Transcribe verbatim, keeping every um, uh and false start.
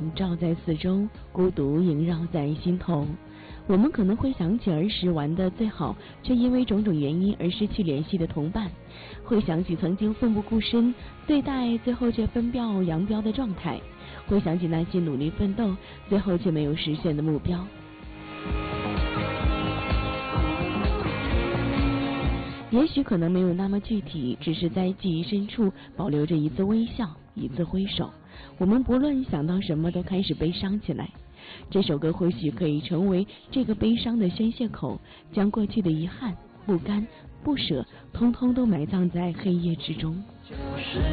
笼罩在四周，孤独萦绕在心头。我们可能会想起儿时玩得最好，却因为种种原因而失去联系的同伴，会想起曾经奋不顾身对待，最后却分道扬镳的状态，会想起那些努力奋斗，最后却没有实现的目标。也许可能没有那么具体，只是在记忆深处保留着一次微笑，一次挥手。我们不论想到什么都开始悲伤起来。这首歌或许可以成为这个悲伤的宣泄口，将过去的遗憾、不甘、不舍，通通都埋葬在黑夜之中。